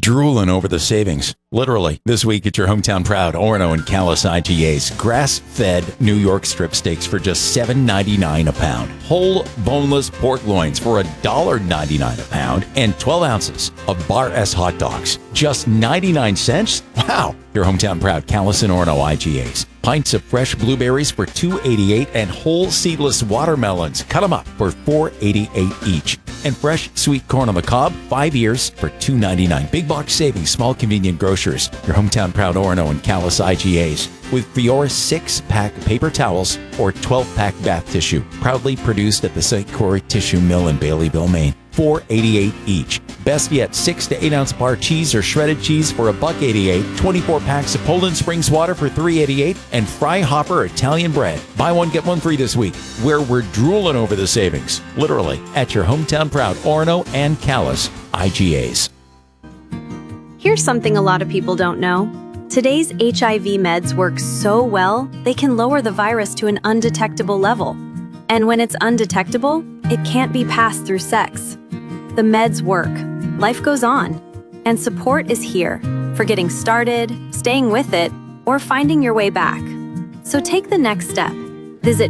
drooling over the savings. Literally, this week at your hometown proud Orono and Callis IGA's grass-fed New York strip steaks for just $7.99 a pound. Whole boneless pork loins for $1.99 a pound. And 12 ounces of Bar S hot dogs. Just 99 cents? Wow! Your hometown proud Callis and Orono IGA's. Pints of fresh blueberries for $2.88 and whole seedless watermelons. Cut them up for $4.88 each. And fresh sweet corn on the cob, 5 years for $2.99. Big box savings, small convenient grocers. Your hometown proud Orono and Callis IGA's. With Fiora 6-pack paper towels or 12-pack bath tissue. Proudly produced at the St. Croix Tissue Mill in Baileyville, Maine. $4.88 each. Best yet, 6 to 8 ounce bar cheese or shredded cheese for $1.88. 24 packs of Poland Springs water for $3.88. And Fry Hopper Italian bread. Buy one, get one free this week. Where we're drooling over the savings. Literally, at your hometown proud Orono and Callis IGA's. Here's something a lot of people don't know. Today's HIV meds work so well, they can lower the virus to an undetectable level. And when it's undetectable, it can't be passed through sex. The meds work, life goes on, and support is here for getting started, staying with it, or finding your way back. So take the next step. Visit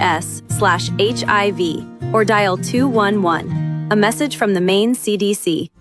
maine.gov/DHHS/HIV or dial 211. A message from the Maine CDC.